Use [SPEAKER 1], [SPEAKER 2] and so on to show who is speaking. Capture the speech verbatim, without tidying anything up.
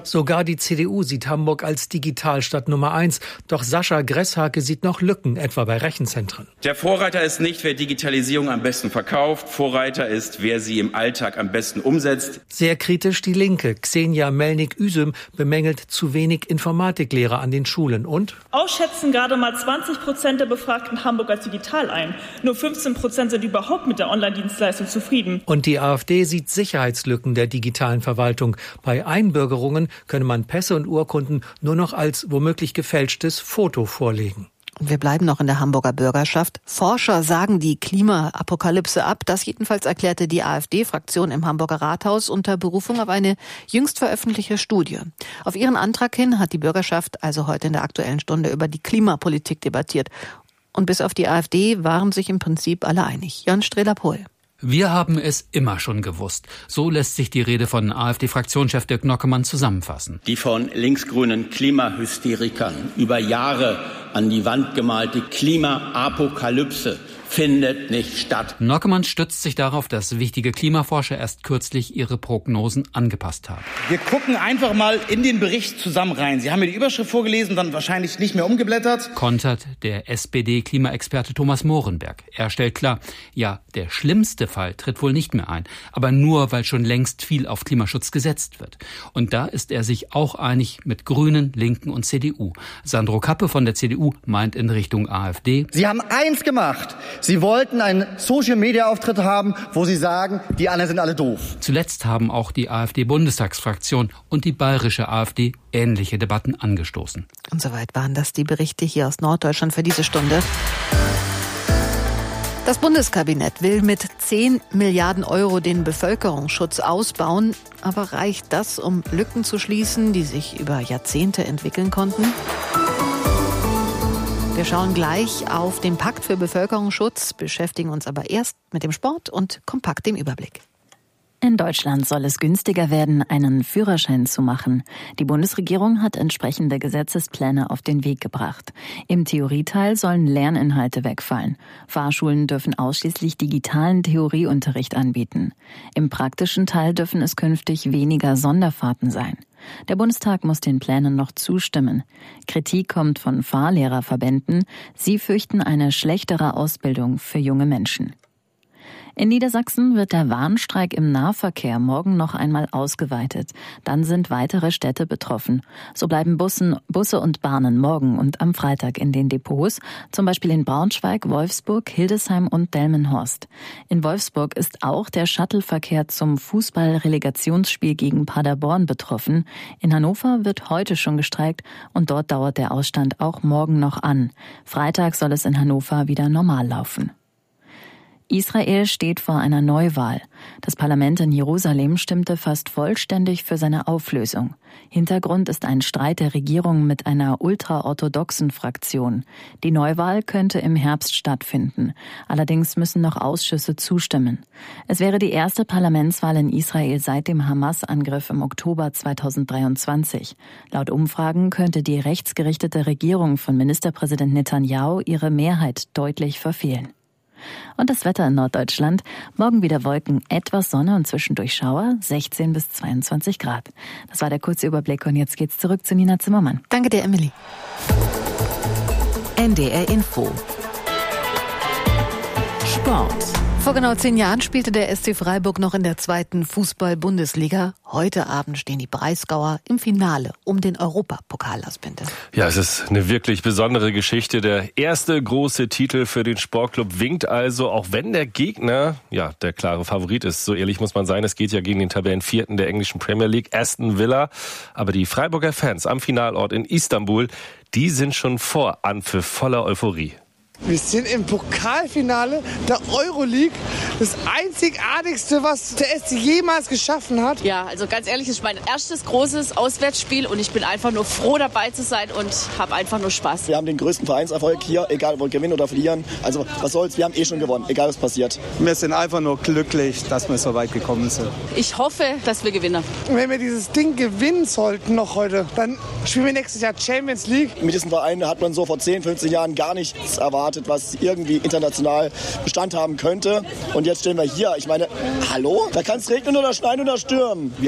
[SPEAKER 1] Sogar die C D U sieht Hamburg als Digitalstadt Nummer eins. Doch Sascha Gresshake sieht noch Lücken, etwa bei Rechenzentren.
[SPEAKER 2] Der Vorreiter ist nicht, wer Digitalisierung am besten verkauft. Vorreiter ist, wer sie im Alltag am besten umsetzt.
[SPEAKER 1] Sehr kritisch die Linke. Xenia Melnik-Üsüm bemängelt zu wenig Informatiklehrer an den Schulen. Und?
[SPEAKER 3] Ausschätzen gerade mal zwanzig Prozent der Befragten Hamburg als digital ein. Nur fünfzehn Prozent sind überhaupt mit der Online-Dienstleistung zufrieden.
[SPEAKER 1] Und die AfD sieht Sicherheitslücken der digitalen Verwaltung. Bei Einbürgerungen könne man Pässe und Urkunden nur noch als womöglich gefälschtes Foto vorlegen.
[SPEAKER 4] Und wir bleiben noch in der Hamburger Bürgerschaft. Forscher sagen die Klimaapokalypse ab. Das jedenfalls erklärte die AfD-Fraktion im Hamburger Rathaus unter Berufung auf eine jüngst veröffentlichte Studie. Auf ihren Antrag hin hat die Bürgerschaft also heute in der Aktuellen Stunde über die Klimapolitik debattiert. Und bis auf die AfD waren sich im Prinzip alle einig. Jan Strehler-Pohl.
[SPEAKER 5] Wir haben es immer schon gewusst. So lässt sich die Rede von AfD-Fraktionschef Dirk Nockemann zusammenfassen.
[SPEAKER 6] Die von linksgrünen Klimahysterikern über Jahre an die Wand gemalte Klimaapokalypse findet nicht statt.
[SPEAKER 5] Nockemann stützt sich darauf, dass wichtige Klimaforscher erst kürzlich ihre Prognosen angepasst haben.
[SPEAKER 7] Wir gucken einfach mal in den Bericht zusammen rein. Sie haben mir die Überschrift vorgelesen, dann wahrscheinlich nicht mehr umgeblättert.
[SPEAKER 5] Kontert der S P D-Klimaexperte Thomas Mohrenberg. Er stellt klar, ja, der schlimmste Fall tritt wohl nicht mehr ein. Aber nur, weil schon längst viel auf Klimaschutz gesetzt wird. Und da ist er sich auch einig mit Grünen, Linken und C D U. Sandro Kappe von der C D U meint in Richtung AfD:
[SPEAKER 8] Sie haben eins gemacht. Sie wollten einen Social-Media-Auftritt haben, wo Sie sagen, die anderen sind alle doof.
[SPEAKER 5] Zuletzt haben auch die AfD-Bundestagsfraktion und die bayerische AfD ähnliche Debatten angestoßen.
[SPEAKER 4] Und soweit waren das die Berichte hier aus Norddeutschland für diese Stunde. Das Bundeskabinett will mit zehn Milliarden Euro den Bevölkerungsschutz ausbauen. Aber reicht das, um Lücken zu schließen, die sich über Jahrzehnte entwickeln konnten? Wir schauen gleich auf den Pakt für Bevölkerungsschutz, beschäftigen uns aber erst mit dem Sport und kompakt dem Überblick.
[SPEAKER 9] In Deutschland soll es günstiger werden, einen Führerschein zu machen. Die Bundesregierung hat entsprechende Gesetzespläne auf den Weg gebracht. Im Theorieteil sollen Lerninhalte wegfallen. Fahrschulen dürfen ausschließlich digitalen Theorieunterricht anbieten. Im praktischen Teil dürfen es künftig weniger Sonderfahrten sein. Der Bundestag muss den Plänen noch zustimmen. Kritik kommt von Fahrlehrerverbänden. Sie fürchten eine schlechtere Ausbildung für junge Menschen. In Niedersachsen wird der Warnstreik im Nahverkehr morgen noch einmal ausgeweitet. Dann sind weitere Städte betroffen. So bleiben Bussen, Busse und Bahnen morgen und am Freitag in den Depots, zum Beispiel in Braunschweig, Wolfsburg, Hildesheim und Delmenhorst. In Wolfsburg ist auch der Shuttleverkehr zum Fußball-Relegationsspiel gegen Paderborn betroffen. In Hannover wird heute schon gestreikt und dort dauert der Ausstand auch morgen noch an. Freitag soll es in Hannover wieder normal laufen. Israel steht vor einer Neuwahl. Das Parlament in Jerusalem stimmte fast vollständig für seine Auflösung. Hintergrund ist ein Streit der Regierung mit einer ultraorthodoxen Fraktion. Die Neuwahl könnte im Herbst stattfinden. Allerdings müssen noch Ausschüsse zustimmen. Es wäre die erste Parlamentswahl in Israel seit dem Hamas-Angriff im Oktober zweitausenddreiundzwanzig. Laut Umfragen könnte die rechtsgerichtete Regierung von Ministerpräsident Netanyahu ihre Mehrheit deutlich verfehlen. Und das Wetter in Norddeutschland. Morgen wieder Wolken, etwas Sonne und zwischendurch Schauer, sechzehn bis zweiundzwanzig Grad. Das war der kurze Überblick und jetzt geht's zurück zu Nina Zimmermann.
[SPEAKER 4] Danke dir, Emily.
[SPEAKER 10] N D R Info. Sport.
[SPEAKER 4] Vor genau zehn Jahren spielte der S C Freiburg noch in der zweiten Fußball-Bundesliga. Heute Abend stehen die Breisgauer im Finale um den Europapokal, Lars Binte.
[SPEAKER 11] Ja, es ist eine wirklich besondere Geschichte. Der erste große Titel für den Sportclub winkt also, auch wenn der Gegner, ja, der klare Favorit ist. So ehrlich muss man sein, es geht ja gegen den Tabellenvierten der englischen Premier League, Aston Villa. Aber die Freiburger Fans am Finalort in Istanbul, die sind schon vor Anpfiff voller Euphorie.
[SPEAKER 12] Wir sind im Pokalfinale der Euroleague. Das einzigartigste, was der S C jemals geschaffen hat.
[SPEAKER 13] Ja, also ganz ehrlich, es ist mein erstes großes Auswärtsspiel und ich bin einfach nur froh, dabei zu sein und habe einfach nur Spaß.
[SPEAKER 14] Wir haben den größten Vereinserfolg hier, egal ob wir gewinnen oder verlieren. Also was soll's, wir haben eh schon gewonnen, egal was passiert.
[SPEAKER 15] Wir sind einfach nur glücklich, dass wir so weit gekommen sind.
[SPEAKER 13] Ich hoffe, dass wir gewinnen.
[SPEAKER 12] Und wenn wir dieses Ding gewinnen sollten noch heute, dann spielen wir nächstes Jahr Champions League.
[SPEAKER 14] Mit diesem Verein hat man so vor zehn, fünfzehn Jahren gar nichts erwartet, was irgendwie international Bestand haben könnte. Und jetzt stehen wir hier. Ich meine, hallo? Da kann es regnen oder schneien oder stürmen.